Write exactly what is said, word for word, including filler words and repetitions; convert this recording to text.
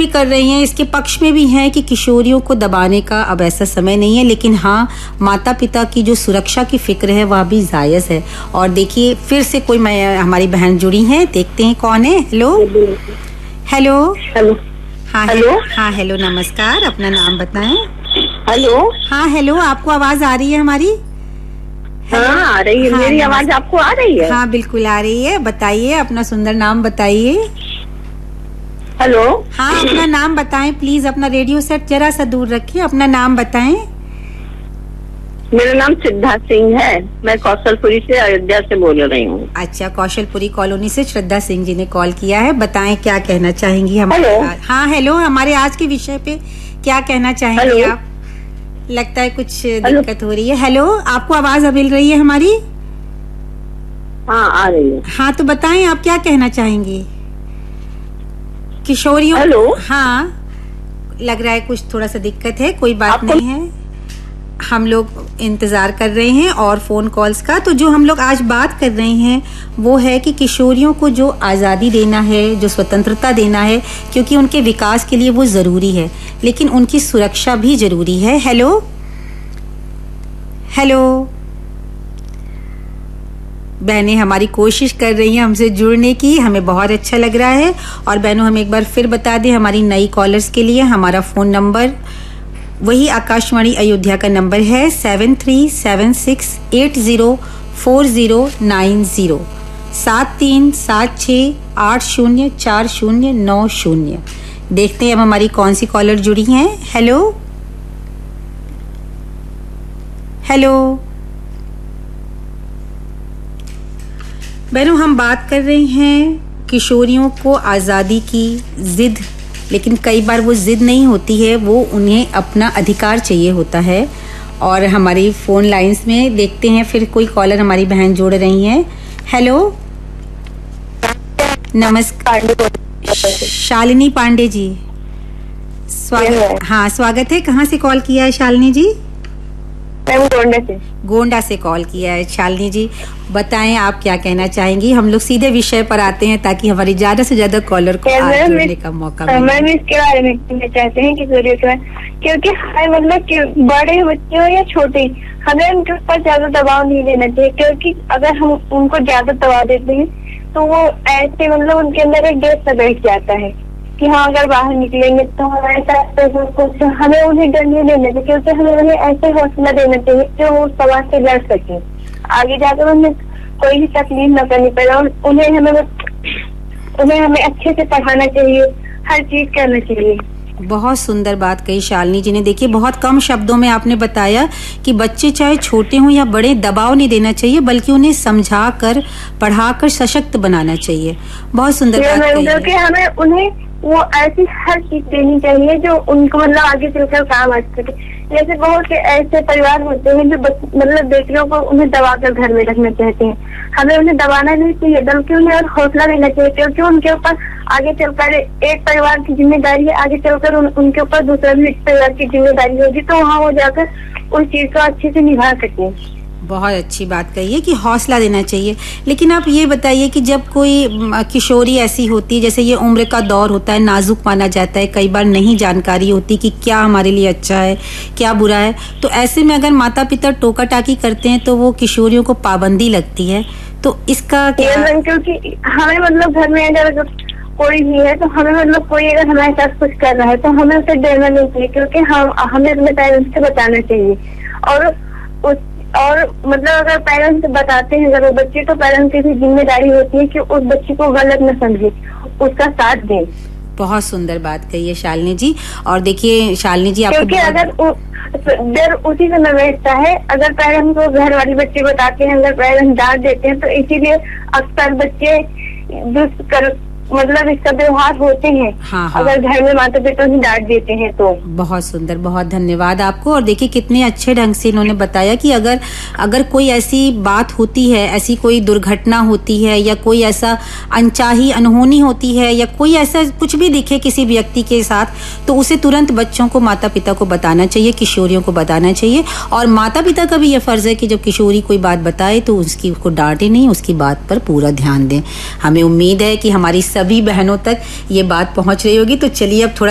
भी कर रही हैं, इसके पक्ष में भी हैं कि किशोरियों को दबाने का अब ऐसा समय नहीं है, लेकिन हाँ माता पिता की जो सुरक्षा की फिक्र है वह भी जायज है। और देखिए फिर से कोई मैं हमारी बहन जुड़ी हैं, देखते हैं कौन है। हेलो हेलो हेलो हाँ हेलो हाँ हेलो नमस्कार, अपना नाम बताएं। हेलो हाँ हेलो, आपको आवाज आ रही है हमारी? हाँ आ रही है। हाँ, मेरी आवाज आपको आ रही है? हाँ बिल्कुल आ रही है। बताइए अपना सुंदर नाम बताइए। हेलो हाँ अपना नाम बताएं प्लीज, अपना रेडियो सेट जरा सा दूर रखिए, अपना नाम बताएं। मेरा नाम सिद्धा सिंह है, मैं कौशलपुरी से अयोध्या से बोल रही हूँ। अच्छा, कौशलपुरी कॉलोनी से श्रद्धा सिंह जी ने कॉल किया है, बताएं क्या कहना चाहेंगी हमारे? हाँ हेलो, हमारे आज के विषय पे क्या कहना चाहेंगी आप? लगता है कुछ दिक्कत हो रही है। हेलो, आपको आवाज मिल रही है हमारी? हाँ आ रही है। हाँ तो बताएं आप क्या कहना चाहेंगी किशोरियों? हेलो हाँ लग रहा है कुछ थोड़ा सा दिक्कत है, कोई बात नहीं है, हम लोग इंतजार कर रहे हैं और फोन कॉल्स का। तो जो हम लोग आज बात कर रहे हैं वो है कि किशोरियों को जो आज़ादी देना है, जो स्वतंत्रता देना है, क्योंकि उनके विकास के लिए वो ज़रूरी है, लेकिन उनकी सुरक्षा भी ज़रूरी है। हेलो हेलो, बहनें हमारी कोशिश कर रही हैं हमसे जुड़ने की, हमें बहुत अच्छा लग रहा है। और बहनों हम एक बार फिर बता दें हमारी नई कॉलर्स के लिए हमारा फ़ोन नंबर वही आकाशवाणी अयोध्या का नंबर है seven three seven six eight zero four zero nine zero, सात तीन सात छः आठ शून्य चार शून्य नौ शून्य। देखते हैं अब हमारी कौन सी कॉलर जुड़ी हैं। हेलो हेलो बहनों, हम बात कर रहे हैं किशोरियों को आज़ादी की जिद, लेकिन कई बार वो जिद नहीं होती है, वो उन्हें अपना अधिकार चाहिए होता है। और हमारी फोन लाइंस में देखते हैं फिर कोई कॉलर हमारी बहन जोड़ रही हैं। हेलो नमस्कार, शालिनी पांडे जी, स्वागत। हाँ स्वागत है। कहाँ से कॉल किया है शालिनी जी? गोंडा से। गोंडा से कॉल किया है शालिनी जी, बताएं आप क्या कहना चाहेंगी? हम लोग सीधे विषय पर आते हैं ताकि हमारी ज्यादा से ज्यादा कॉलर को आज जुड़ने का मौका मिले। मैम इसके बारे में कहना चाहते हैं कि क्योंकि हमें मतलब बड़े बच्चे हो या छोटे, हमें उनके ऊपर ज्यादा दबाव नहीं देना चाहिए, क्योंकि अगर हम उनको ज्यादा दबाव देते हैं तो वो ऐसे मतलब उनके अंदर एक डर सा बैठ जाता है कि हाँ अगर बाहर निकलेंगे तो हमारे साथ तो कुछ, हमें उन्हें डर नहीं देना चाहिए, क्योंकि हमें उन्हें ऐसे हौसला देना चाहिए जो वो समाज से लड़ सके, आगे जाकर उन्हें कोई भी तकलीफ न करनी पड़े। और उन्हें हमें उन्हें हमें अच्छे से पढ़ाना चाहिए, हर चीज करना चाहिए। बहुत सुंदर बात कही शालिनी जी ने। देखिए बहुत कम शब्दों में आपने बताया कि बच्चे चाहे छोटे हों या बड़े, दबाव नहीं देना चाहिए, बल्कि उन्हें समझा कर पढ़ा कर सशक्त बनाना चाहिए। बहुत सुंदर बात कही है। क्योंकि हमें उन्हें वो ऐसी हर चीज देनी चाहिए जो उनको मतलब आगे चलकर काम आ सके। जैसे बहुत से ऐसे परिवार होते हैं जो मतलब बेटियों को उन्हें दबा कर घर में रखना चाहते हैं, हमें उन्हें दबाना नहीं चाहिए, बल्कि उन्हें और हौसला देना चाहिए, क्योंकि उनके ऊपर आगे चलकर एक परिवार की जिम्मेदारी है, आगे चलकर उन, उनके ऊपर दूसरा भी परिवार की जिम्मेदारी होगी, तो वहाँ वो जाकर उस चीज को अच्छे से निभा सके। बहुत अच्छी बात कही है कि हौसला देना चाहिए। लेकिन आप ये बताइए कि जब कोई किशोरी ऐसी होती है, जैसे ये उम्र का दौर होता है, नाजुक माना जाता है, कई बार नहीं जानकारी होती कि क्या हमारे लिए अच्छा है क्या बुरा है, तो ऐसे में अगर माता पिता टोका टाकी करते हैं तो वो किशोरियों को पाबंदी लगती है, तो इसका क्या? क्योंकि हमें मतलब घर में अगर कोई भी है तो हमें मतलब कोई अगर हमारे साथ कुछ कर रहा है तो हमें उसे डरना नहीं चाहिए, क्योंकि हम हमें अपने पेरेंट्स से बताना चाहिए। और उस और मतलब अगर पेरेंट्स बताते हैं अगर वो बच्चे, तो पेरेंट्स की भी जिम्मेदारी होती है कि उस बच्चे को गलत न समझे, उसका साथ दें। बहुत सुंदर बात कही है शालिनी जी। और देखिए शालिनी जी, आपको क्योंकि अगर डर उसी समय बैठता है, अगर पेरेंट्स को घर वाले बच्चे बताते हैं, अगर पेरेंट्स डांट देते हैं, तो इसीलिए अक्सर बच्चे दुष्कर मतलब इसका व्यवहार होते हैं। हाँ, हाँ। अगर घर में माता पिता ही डांट देते हैं तो। बहुत सुंदर, बहुत धन्यवाद आपको। और देखिए कितने अच्छे ढंग से इन्होंने बताया कि अगर अगर कोई ऐसी बात होती है, ऐसी कोई दुर्घटना होती है या कोई ऐसा अनचाही अनहोनी होती है या कोई ऐसा कुछ भी दिखे किसी व्यक्ति के साथ, तो उसे तुरंत बच्चों को माता पिता को बताना चाहिए, किशोरियों को बताना चाहिए। और माता पिता का भी यह फर्ज है कि जब किशोरी कोई बात बताए तो उसकी उसको डांटे नहीं, उसकी बात पर पूरा ध्यान दें। हमें उम्मीद है कि हमारी सभी बहनों तक ये बात पहुंच रही होगी। तो चलिए अब थोड़ा